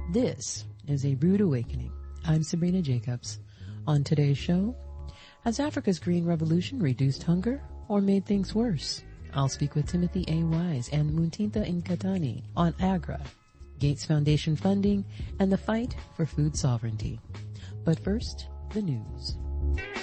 This is A Rude Awakening. I'm Sabrina Jacobs. On today's show, has Africa's Green Revolution reduced hunger or made things worse? I'll speak with Timothy A. Wise and Muntinta Nkatani on AGRA, Gates Foundation funding, and the fight for food sovereignty. But first, the news.